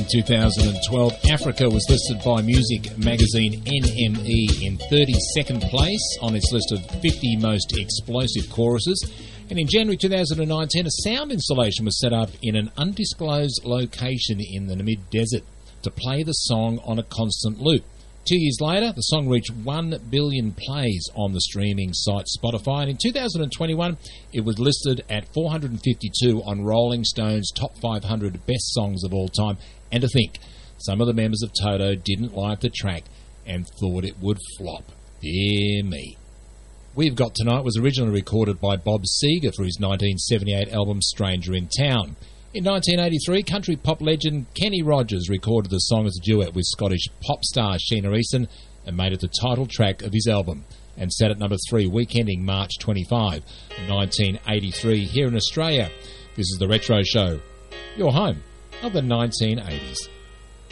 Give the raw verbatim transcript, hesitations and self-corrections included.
in two thousand twelve, Africa was listed by music magazine N M E in thirty-second place on its list of fifty most explosive choruses. And in January two thousand nineteen, a sound installation was set up in an undisclosed location in the Namib Desert to play the song on a constant loop. Two years later, the song reached one billion plays on the streaming site Spotify, and in two thousand twenty-one, it was listed at four hundred fifty-two on Rolling Stone's top five hundred best songs of all time. And to think, some of the members of Toto didn't like the track and thought it would flop. Dear me. We've Got Tonight was originally recorded by Bob Seger for his nineteen seventy-eight album Stranger in Town. In nineteen eighty-three, country pop legend Kenny Rogers recorded the song as a duet with Scottish pop star Sheena Easton and made it the title track of his album, and sat at number three week ending March twenty-fifth, nineteen eighty-three here in Australia. This is The Retro Show, your home of the nineteen eighties.